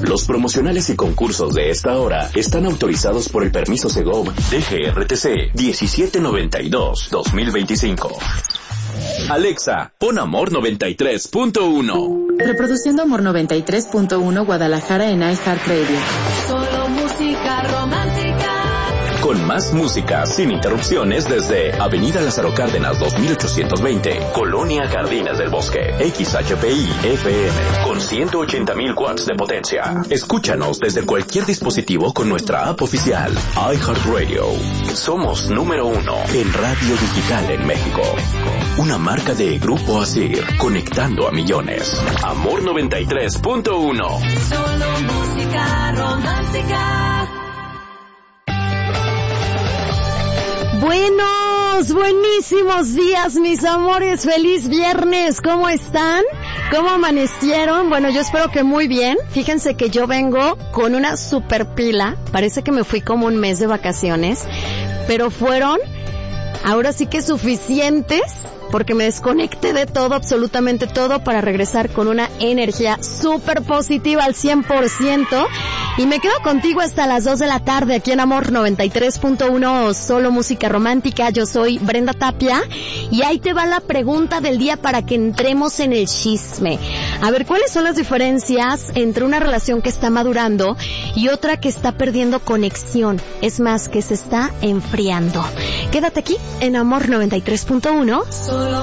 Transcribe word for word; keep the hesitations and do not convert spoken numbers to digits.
Los promocionales y concursos de esta hora están autorizados por el permiso Segov D G R T C diecisiete noventa y dos dos mil veinticinco. Alexa, pon Amor noventa y tres punto uno. Reproduciendo Amor noventa y tres punto uno Guadalajara en iHeartRadio. Solo música romántica. Con más música sin interrupciones desde Avenida Lázaro Cárdenas dos mil ochocientos veinte, Colonia Jardines del Bosque. X H P I F M con ciento ochenta mil watts de potencia. Escúchanos desde cualquier dispositivo con nuestra app oficial iHeartRadio. Somos número uno en radio digital en México. Una marca de Grupo Asir, conectando a millones. Amor noventa y tres punto uno. Solo música romántica. Buenos, buenísimos días, mis amores. Feliz viernes. ¿Cómo están? ¿Cómo amanecieron? Bueno, yo espero que muy bien. Fíjense que yo vengo con una super pila. Parece que me fui como un mes de vacaciones, pero fueron ahora sí que suficientes, porque me desconecté de todo, absolutamente todo, para regresar con una energía súper positiva al cien por ciento. Y me quedo contigo hasta las dos de la tarde aquí en Amor noventa y tres punto uno, solo música romántica. Yo soy Brenda Tapia y ahí te va la pregunta del día para que entremos en el chisme. A ver, ¿cuáles son las diferencias entre una relación que está madurando y otra que está perdiendo conexión? Es más, que se está enfriando. Quédate aquí en Amor noventa y tres punto uno. Solo